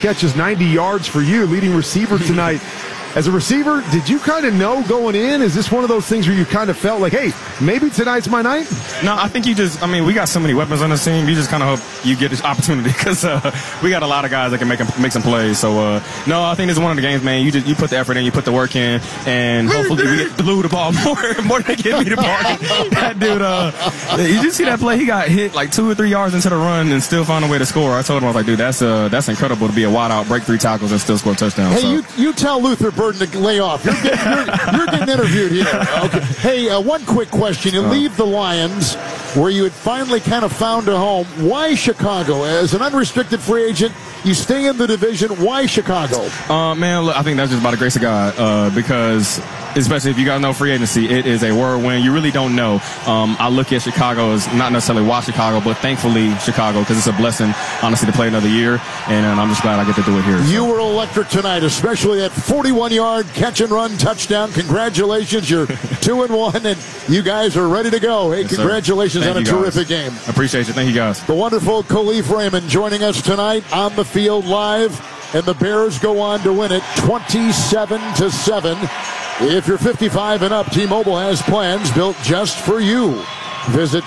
catches 90 yards for you, leading receiver tonight. As a receiver, did you kind of know going in? Is this one of those things where you kind of felt like, hey, maybe tonight's my night? No, I think we got so many weapons on the team. You just kind of hope you get this opportunity because we got a lot of guys that can make some plays. So, no, I think this is one of the games, man. You put the effort in, you put the work in, and hopefully we get Blue the ball more than they give me the ball. That dude, you just see that play? He got hit like 2 or 3 yards into the run and still found a way to score. I told him, I was like, dude, that's incredible to be a wide out, break 3 tackles, and still score a touchdown. Hey, so. you tell Luther Burden to lay off. You're getting interviewed here. Okay. Hey, one quick question. You leave the Lions, where you had finally kind of found a home. Why Chicago? As an unrestricted free agent, you stay in the division. Why Chicago? Man, look, I think that's just by the grace of God. Because, especially if you guys know free agency, it is a whirlwind. You really don't know. I look at Chicago as not necessarily why Chicago, but thankfully Chicago, because it's a blessing, honestly, to play another year. And I'm just glad I get to do it here. You were electric tonight, especially that 41-yard catch-and-run touchdown. Congratulations. You're 2-1, and you guys are ready to go. Hey, yes, congratulations on a terrific game. Appreciate you. Thank you, guys. The wonderful Khalif Raymond joining us tonight on the field live, and the Bears go on to win it 27-7. If you're 55 and up, T-Mobile has plans built just for you. Visit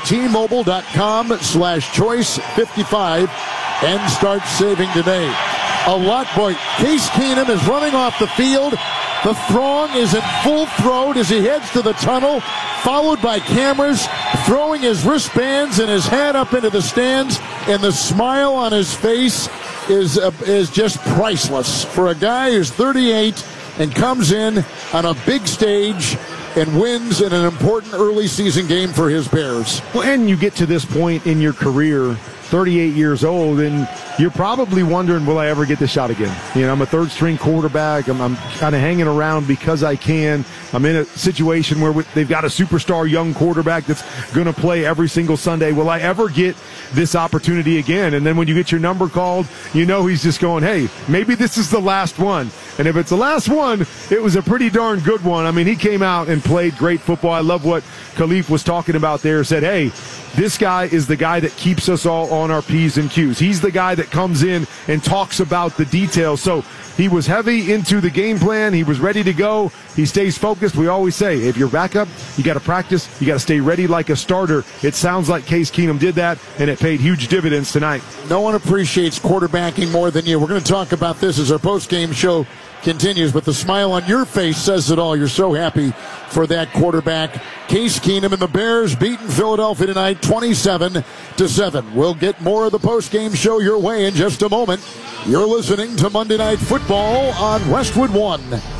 T-Mobile.com/choice55 and start saving today. A lot, boy. Case Keenum is running off the field. The throng is in full throat as he heads to the tunnel, followed by cameras, throwing his wristbands and his hat up into the stands, and the smile on his face is just priceless for a guy who's 38 and comes in on a big stage and wins in an important early season game for his Bears. Well, and you get to this point in your career, 38 years old, and you're probably wondering, will I ever get the shot again? You know, I'm a third-string quarterback. I'm kind of hanging around because I can. I'm in a situation where they've got a superstar young quarterback that's going to play every single Sunday. Will I ever get this opportunity again? And then when you get your number called, you know he's just going, hey, maybe this is the last one. And if it's the last one, it was a pretty darn good one. I mean, he came out and played great football. I love what Khalif was talking about there. Said, hey, this guy is the guy that keeps us all on our P's and Q's. He's the guy that comes in and talks about the details. So he was heavy into the game plan. He was ready to go. He stays focused. We always say, if you're back up, you got to practice. You got to stay ready like a starter. It sounds like Case Keenum did that, and it paid huge dividends tonight. No one appreciates quarterbacking more than you. We're going to talk about this as our post-game show continues, but the smile on your face says it all. You're so happy for that quarterback. Case Keenum and the Bears beating Philadelphia tonight 27-7. We'll get more of the post-game show your way in just a moment. You're listening to Monday Night Football on Westwood One.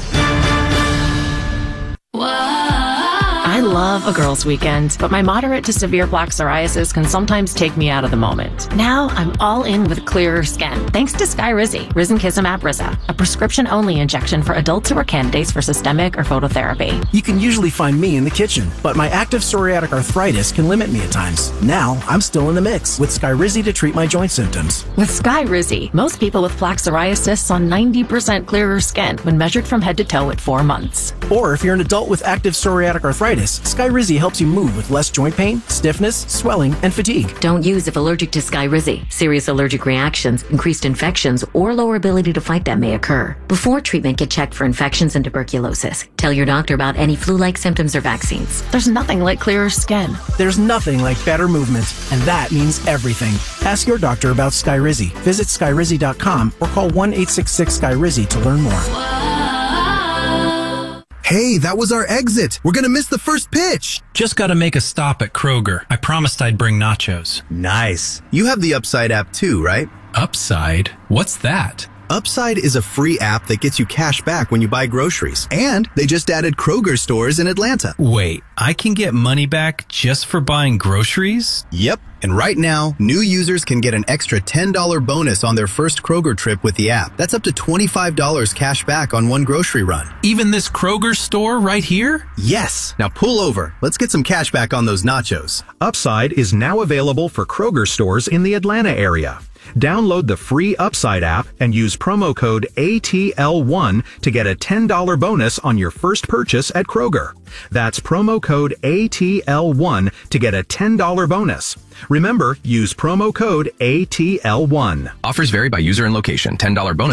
I love a girls' weekend, but my moderate to severe plaque psoriasis can sometimes take me out of the moment. Now I'm all in with clearer skin, thanks to Skyrizi, Risankizumab Riza, a prescription-only injection for adults who are candidates for systemic or phototherapy. You can usually find me in the kitchen, but my active psoriatic arthritis can limit me at times. Now I'm still in the mix with Skyrizi to treat my joint symptoms. With Skyrizi, most people with plaque psoriasis saw 90% clearer skin when measured from head to toe at 4 months. Or if you're an adult with active psoriatic arthritis, Skyrizi helps you move with less joint pain, stiffness, swelling, and fatigue. Don't use if allergic to Skyrizi. Serious allergic reactions, increased infections, or lower ability to fight them may occur. Before treatment, get checked for infections and tuberculosis. Tell your doctor about any flu-like symptoms or vaccines. There's nothing like clearer skin. There's nothing like better movement, and that means everything. Ask your doctor about Skyrizi. Visit Skyrizi.com or call 1-866-SKYRIZI to learn more. Hey, that was our exit. We're gonna miss the first pitch. Just gotta make a stop at Kroger. I promised I'd bring nachos. Nice. You have the Upside app too, right? Upside? What's that? Upside is a free app that gets you cash back when you buy groceries. And they just added Kroger stores in Atlanta. Wait, I can get money back just for buying groceries? Yep. And right now, new users can get an extra $10 bonus on their first Kroger trip with the app. That's up to $25 cash back on one grocery run. Even this Kroger store right here? Yes. Now pull over. Let's get some cash back on those nachos. Upside is now available for Kroger stores in the Atlanta area. Download the free Upside app and use promo code ATL1 to get a $10 bonus on your first purchase at Kroger. That's promo code ATL1 to get a $10 bonus. Remember, use promo code ATL1. Offers vary by user and location. $10 bonus